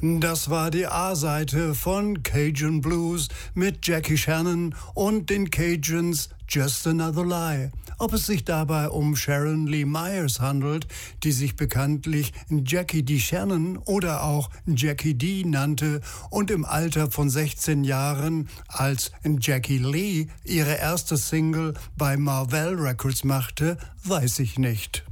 Das war die A-Seite von Cajun Blues mit Jackie Shannon und den Cajuns Just Another Lie. Ob es sich dabei um Sharon Lee Myers handelt, die sich bekanntlich Jackie D. Shannon oder auch Jackie D. nannte und im Alter von 16 Jahren als Jackie Lee ihre erste Single bei Marvell Records machte, weiß ich nicht.